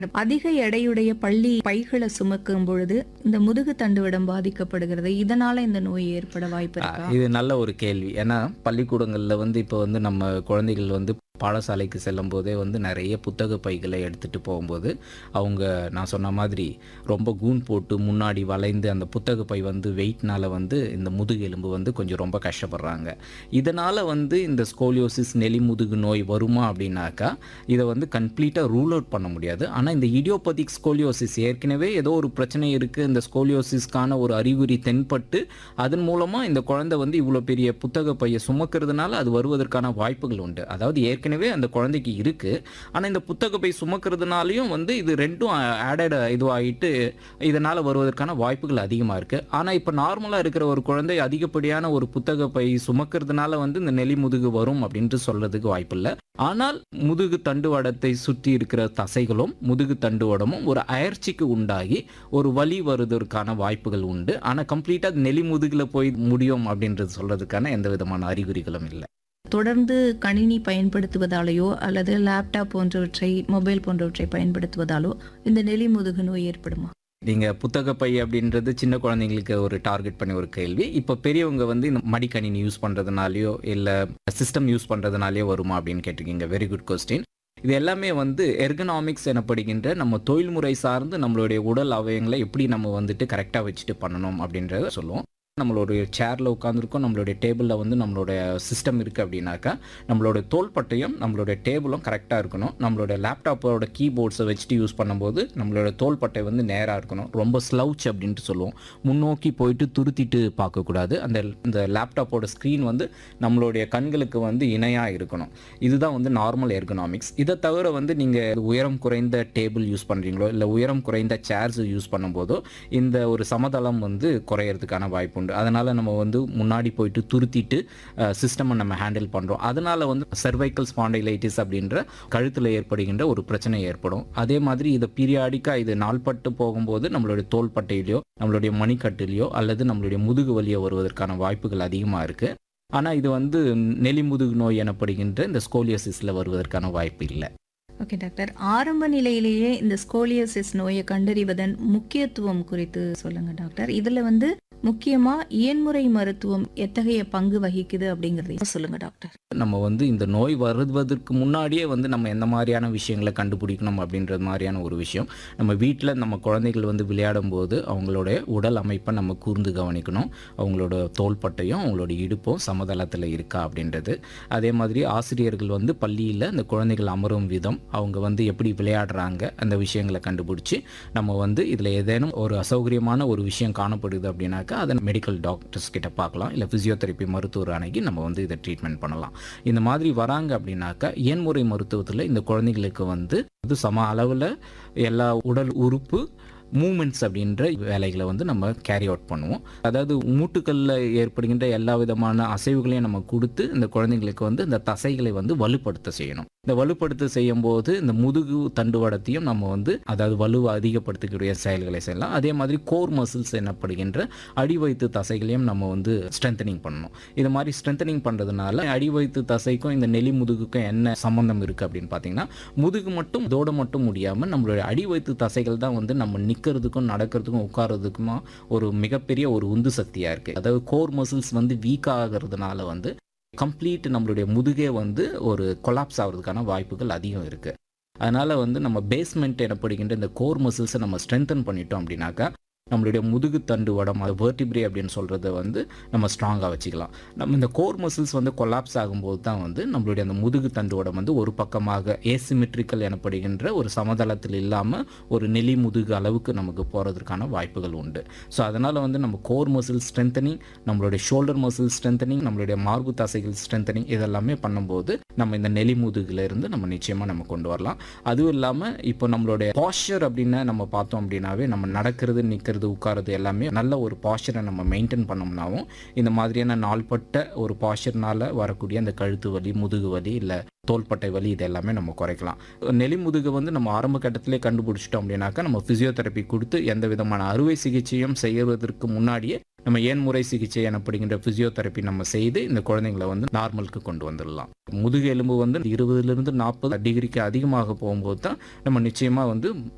அதிக எடையுடைய பள்ளி பைகளை சுமக்கும் பொழுது இந்த முதுகு தண்டுவடம் பாதிக்கப்படுகிறது. இதனால இந்த நோய் ஏற்பட வாய்ப்பு இருக்கா? இது நல்ல ஒரு கேள்வி. ஏன்னா பள்ளிக்கூடங்கள்ல இப்போ நம்ம குழந்தைகள் பாடசாலைக்கு செல்லும்போதே நிறைய புத்தக பைகளை எடுத்துட்டு போகும்போது, அவங்க நான் சொன்ன மாதிரி ரொம்ப கூன் போட்டு முன்னாடி வளைந்து அந்த புத்தக பை வெயிட்னால இந்த முதுகு எலும்பு கொஞ்சம் ரொம்ப கஷ்டப்படுறாங்க. இதனால இந்த ஸ்கோலியோசிஸ் நெலிமுதுகு நோய் வருமா அப்படின்னாக்கா, இதை கம்ப்ளீட்டா ரூல் அவுட் பண்ண முடியாது. ஆனா இந்த இடியோபதிக் ஸ்கோலியோசிஸ் ஏற்கனவே ஏதோ ஒரு பிரச்சனை இருக்கு. இந்த ஸ்கோலியோசிஸ்க்கான ஒரு அறிகுறி தென்பட்டு, அதன் மூலமா இந்த குழந்தை இவ்வளோ பெரிய புத்தக பையை சுமக்கிறதுனால அது வருவதற்கான வாய்ப்புகள் உண்டு. அதாவது ஏற்கனவே அந்த குழந்தைக்கு இருக்கு. ஆனா இந்த புத்தக பை சுமக்கிறதுனாலையும் இது ரெண்டும் ஆடட் இதுவாகிட்டு இதனால வருவதற்கான வாய்ப்புகள் அதிகமா இருக்கு. ஆனா இப்ப நார்மலா இருக்கிற ஒரு குழந்தை அதிகப்படியான ஒரு புத்தக பை சுமக்கிறதுனால இந்த நெலி முதுகு வரும் அப்படின்ட்டு சொல்றதுக்கு வாய்ப்பில்லை. ஆனால் முதுகு தண்டுவடத்தை சுற்றி இருக்கிற தசைகளும் முதுகு தண்டுவடமும் ஒரு அயற்சிக்கு உண்டாகி ஒரு வலி வருவதற்கான வாய்ப்புகள் உண்டு. ஆனா கம்ப்ளீட்டா நெலி முதுகுல போய் முடியும் அப்படின்றது சொல்றதுக்கான எந்த விதமான அறிகுறிகளும் இல்லை. தொடர்ந்து கணினி பயன்படுத்துவதாலேயோ அல்லது லேப்டாப் போன்றவற்றை, மொபைல் போன்றவற்றை பயன்படுத்துவதாலோ இந்த நெலி முதுகு நோய் ஏற்படுமா? நீங்க புத்தக பை அப்படின்றது சின்ன குழந்தைங்களுக்கு ஒரு டார்கெட் பண்ணி ஒரு கேள்வி. இப்ப பெரியவங்க இந்த மடிக்கணினி யூஸ் பண்றதுனாலயோ இல்ல சிஸ்டம் யூஸ் பண்றதுனாலயோ வருமா அப்படின்னு கேட்டிருக்கீங்க. Very good question. இது எல்லாமே எர்கனாமிக்ஸ் எனப்படுகின்ற நம்ம தொழில்முறை சார்ந்து நம்மளுடைய உடல் அவயங்களை எப்படி நம்ம கரெக்டாக வச்சுட்டு பண்ணணும் அப்படின்றத சொல்லுவோம். நம்மளோட சேரில் உட்காந்துருக்கோம், நம்மளுடைய டேபிளில் நம்மளோட சிஸ்டம் இருக்குது அப்படின்னாக்கா, நம்மளோட தோள்பட்டையும் நம்மளோட டேபிளும் கரெக்டாக இருக்கணும். நம்மளோட லேப்டாப்போட கீபோர்ட்ஸை வச்சுட்டு யூஸ் பண்ணும்போது நம்மளோட தோள்பட்டை நேராக இருக்கணும். ரொம்ப ஸ்லவுச் அப்படின்ட்டு சொல்லுவோம். முன்னோக்கி போயிட்டு துருத்திட்டு பார்க்கக்கூடாது. இந்த லேப்டாப்போட ஸ்க்ரீன் நம்மளுடைய கண்களுக்கு இணையாக இருக்கணும். இதுதான் நார்மல் எர்கனாமிக்ஸ். இதை தவிர நீங்கள் உயரம் குறைந்த டேபிள் யூஸ் பண்ணுறீங்களோ இல்லை உயரம் குறைந்த சேர்ஸ் யூஸ் பண்ணும்போதோ இந்த ஒரு சமதளம் குறையிறதுக்கான வாய்ப்பு உண்டு. அதனால நம்ம முன்னாடி போயிட்டு துருத்திட்டு சிஸ்டம் நம்ம ஹேண்டில் பண்றோம். அதனால சர்வைக்கல் ஸ்பாண்டைலைட்டிஸ் அப்படின்ற கழுத்துல ஏற்படுகின்ற ஒரு பிரச்சனை ஏற்படும். அதே மாதிரி இதை பீரியாடிக்கா இது நாள்பட்டு போகும்போது நம்மளுடைய தோள்பட்டையிலையோ நம்மளுடைய மணிக்கட்டிலையோ அல்லது நம்மளுடைய முதுகு வலியோ வருவதற்கான வாய்ப்புகள் அதிகமா இருக்கு. ஆனா இது நெலி முதுகு நோய் எனப்படுகின்ற இந்த ஸ்கோலியோசிஸ்ல வருவதற்கான வாய்ப்பு இல்லை. ஓகே டாக்டர், ஆரம்ப நிலையிலேயே இந்த ஸ்கோலியோசிஸ் நோயை கண்டறிவதன் முக்கியத்துவம் குறித்து சொல்லுங்க டாக்டர். இதுல முக்கியமா இயன்முறை மருத்துவம் எத்தகைய பங்கு வகிக்குது அப்படிங்கறத சொல்லுங்க டாக்டர். நம்ம இந்த நோய் வருவதற்கு முன்னாடியே நம்ம எந்த மாதிரியான விஷயங்களை கண்டுபிடிக்கணும் அப்படின்றது மாதிரியான ஒரு விஷயம். நம்ம வீட்டில் நம்ம குழந்தைகள் விளையாடும் போது அவங்களுடைய உடல் அமைப்பை நம்ம கூர்ந்து கவனிக்கணும். அவங்களோட தோள்பட்டையும் அவங்களோட இடுப்பும் சமதளத்தில் இருக்கா அப்படின்றது. அதே மாதிரி ஆசிரியர்கள் பள்ளியில் அந்த குழந்தைகள் அமரும் விதம், அவங்க எப்படி விளையாடுறாங்க அந்த விஷயங்களை கண்டுபிடிச்சி நம்ம இதில் ஏதேனும் ஒரு அசௌகரியமான ஒரு விஷயம் காணப்படுது அப்படின்னாக்கா அதை மெடிக்கல் டாக்டர்ஸ் கிட்ட பார்க்கலாம். இல்லை ஃபிசியோதெரப்பி மருத்துவர் அணுகி நம்ம இதை ட்ரீட்மெண்ட் பண்ணலாம். இந்த மாதிரி வராங்க அப்படின்னாக்கா இயன்முறை மருத்துவத்தில் இந்த குழந்தைகளுக்கு சம அளவில் எல்லா உடல் உறுப்பு மூமெண்ட்ஸ் அப்படின்ற வேலைகளை நம்ம கேரி அவுட் பண்ணுவோம். அதாவது மூட்டுக்களில் ஏற்படுகின்ற எல்லா விதமான அசைவுகளையும் நம்ம கொடுத்து இந்த குழந்தைங்களுக்கு இந்த தசைகளை வலுப்படுத்த செய்யணும். இந்த வலுப்படுத்த செய்யும் போது இந்த முதுகு தண்டுவடத்தையும் நம்ம அதாவது வலுவை அதிகப்படுத்தக்கூடிய செயல்களை செய்யலாம். அதே மாதிரி கோர் மசில்ஸ் எனப்படுகின்ற அடிவயிற்று தசைகளையும் நம்ம ஸ்ட்ரென்தனிங் பண்ணணும். இது மாதிரி ஸ்ட்ரென்தனிங் பண்ணுறதுனால அடிவயிற்று தசைக்கும் இந்த நெலி முதுகுக்கும் என்ன சம்பந்தம் இருக்குது அப்படின்னு பார்த்தீங்கன்னா, முதுகு மட்டும் இதோட மட்டும் முடியாமல் நம்மளுடைய அடிவயிற்று தசைகள் தான் நம்ம நிற்கிறதுக்கும் நடக்கிறதுக்கும் உட்கார்றதுக்குமா ஒரு மிகப்பெரிய ஒரு உந்து சக்தியாக இருக்குது. அதாவது கோர் மசில்ஸ் வீக் ஆகிறதுனால கம்ப்ளீட் நம்மளுடைய முதுகே ஒரு கொலாப்ஸ் ஆகிறதுக்கான வாய்ப்புகள் அதிகம் இருக்குது. அதனால் நம்ம பேஸ்மெண்ட் எனப்படுகின்ற இந்த கோர் மசில்ஸை நம்ம ஸ்ட்ரென்தன் பண்ணிட்டோம் அப்படின்னாக்கா நம்மளுடைய முதுகு தண்டுவடம், அது வெர்டிப்ரே அப்படின்னு சொல்கிறத நம்ம ஸ்ட்ராங்காக வச்சுக்கலாம். நம்ம இந்த கோர் மசில்ஸ் கொலாப்ஸ் ஆகும்போது தான் நம்மளுடைய அந்த முதுகு தண்டுவடம் ஒரு பக்கமாக ஏசிமெட்ரிக்கல் எனப்படுகின்ற ஒரு சமதளத்தில் இல்லாமல் ஒரு நெலி முதுகு அளவுக்கு நமக்கு போகிறதுக்கான வாய்ப்புகள் உண்டு. ஸோ அதனால் நம்ம கோர் மசில் ஸ்ட்ரென்தனிங், நம்மளுடைய ஷோல்டர் மசில் ஸ்ட்ரென்தனிங், நம்மளுடைய மார்பு தசைகள் ஸ்ட்ரென்தனிங் இதெல்லாமே பண்ணும்போது நம்ம இந்த நெலி முதுகுலேருந்து நம்ம நிச்சயமாக நம்ம கொண்டு வரலாம். அதுவும் இல்லாமல் இப்போ நம்மளுடைய பாஸ்சர் அப்படின்னு நம்ம பார்த்தோம் அப்படின்னாவே நம்ம நடக்கிறது, நிற்கிறது, உட்கார்றது எல்லாமே நல்ல ஒரு பாஸ்சரை நம்ம மெயின்டைன் பண்ணோம்னாவும் இந்த மாதிரியான நாள்பட்ட ஒரு பாஸ்சர்னால வரக்கூடிய அந்த கழுத்து வலி, முதுகு வலி, இல்லை தோள்பட்டை வலி இது எல்லாமே நம்ம குறைக்கலாம். நெலி முதுகு நம்ம ஆரம்ப கட்டத்திலே கண்டுபிடிச்சிட்டோம் அப்படின்னாக்கா நம்ம ஃபிசியோதெரப்பி கொடுத்து எந்த விதமான அறுவை சிகிச்சையும் செய்வதற்கு முன்னாடியே நம்ம ஏன்முறை சிகிச்சை எனப்படுகின்ற ஃபிசியோதெரப்பி நம்ம செய்து இந்த குழந்தைங்களை நார்மலுக்கு கொண்டு வந்துடலாம். முதுகு எலும்பு 20 to 40 டிகிரிக்கு அதிகமாக போகும்போது தான் நம்ம நிச்சயமாக